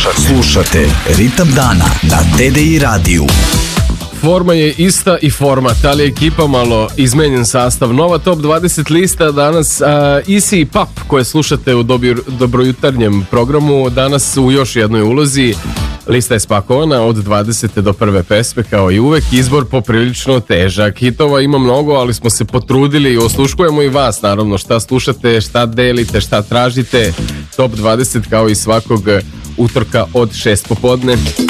Slušate Ritam dana na TDI radiju. Forma je ista i format, ali ekipa malo izmenjen sastav. Nova top 20 lista danas, Easy i Pap koje slušate u dobrojutarnjem programu, danas u još jednoj ulozi. Lista je spakovana od 20. do prve pesme, kao i uvek. Izbor poprilično težak. Hitova ima mnogo, ali smo se potrudili i osluškujemo i vas, naravno, šta slušate, šta delite, šta tražite. Top 20 kao i svakog utorka od 6 popodne.